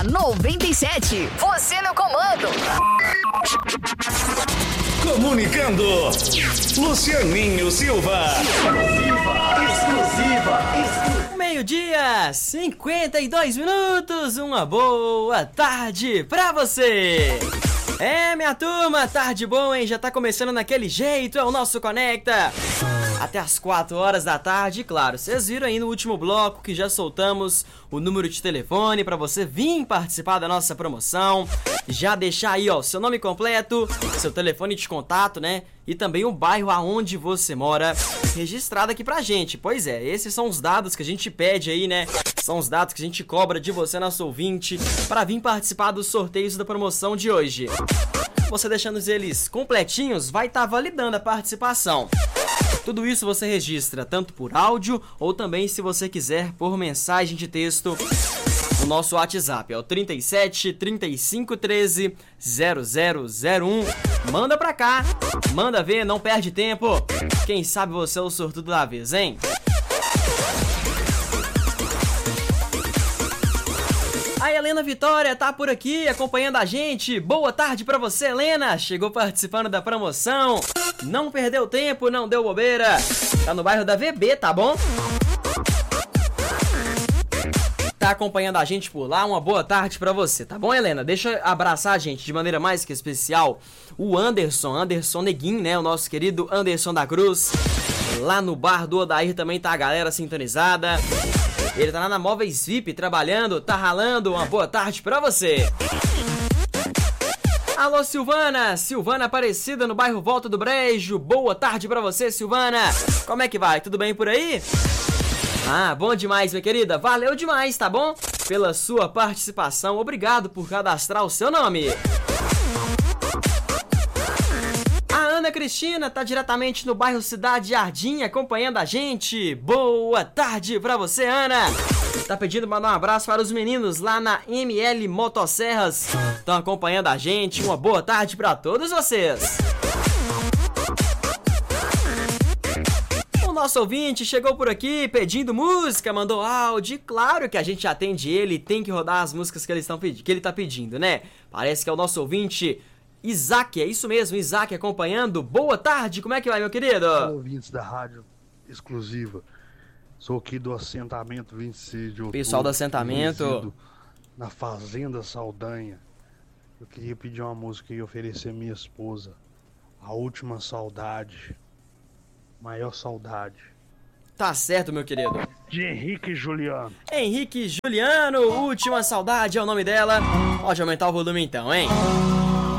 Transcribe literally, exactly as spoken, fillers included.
Na noventa e sete, você no comando. Comunicando, Lucianinho Silva. Exclusiva, exclusiva, exclusiva. Meio-dia, cinquenta e dois minutos. Uma boa tarde pra você. É, minha turma, tarde boa, hein? Já tá começando naquele jeito, é o nosso Conecta. Até as quatro horas da tarde, claro, vocês viram aí no último bloco que já soltamos o número de telefone pra você vir participar da nossa promoção. Já deixar aí, ó, seu nome completo, seu telefone de contato, né? E também o bairro aonde você mora, registrado aqui pra gente. Pois é, esses são os dados que a gente pede aí, né? São os dados que a gente cobra de você, nosso ouvinte, pra vir participar dos sorteios da promoção de hoje. Você deixando eles completinhos, vai estar validando a participação. Tudo isso você registra tanto por áudio ou também, se você quiser, por mensagem de texto. O nosso WhatsApp é o trinta e sete, trinta e cinco, treze, zero zero zero um. Manda pra cá, manda ver, não perde tempo. Quem sabe você é o sortudo da vez, hein? A Helena Vitória tá por aqui acompanhando a gente. Boa tarde pra você, Helena. Chegou participando da promoção. Não perdeu tempo, não deu bobeira. Tá no bairro da V B, tá bom? Tá acompanhando a gente por lá. Uma boa tarde pra você, tá bom, Helena? Deixa eu abraçar a gente de maneira mais que especial. O Anderson, Anderson Neguin, né? O nosso querido Anderson da Cruz. Lá no bar do Odair também tá a galera sintonizada. Ele tá lá na Móveis V I P trabalhando, tá ralando. Uma boa tarde pra você. Alô, Silvana, Silvana Aparecida no bairro Volta do Brejo. Boa tarde pra você, Silvana. Como é que vai? Tudo bem por aí? Ah, bom demais, minha querida. Valeu demais, tá bom? Pela sua participação. Obrigado por cadastrar o seu nome. Ana Cristina tá diretamente no bairro Cidade Jardim acompanhando a gente. Boa tarde pra você, Ana. Tá pedindo pra mandar um abraço para os meninos lá na M L Motosserras. Estão acompanhando a gente. Uma boa tarde pra todos vocês. O nosso ouvinte chegou por aqui pedindo música, mandou áudio. Claro que a gente atende ele e tem que rodar as músicas que ele, estão pedi- que ele tá pedindo, né? Parece que é o nosso ouvinte Isaac, é isso mesmo, Isaac acompanhando. Boa tarde, como é que vai, meu querido? Olá, ouvintes da Rádio Exclusiva. Sou aqui do assentamento vinte e seis de outubro. Pessoal do assentamento. Na Fazenda Saldanha. Eu queria pedir uma música e oferecer à minha esposa. A Última Saudade. Maior Saudade. Tá certo, meu querido. De Henrique e Juliano. Henrique e Juliano, Última Saudade é o nome dela. Pode aumentar o volume então, hein?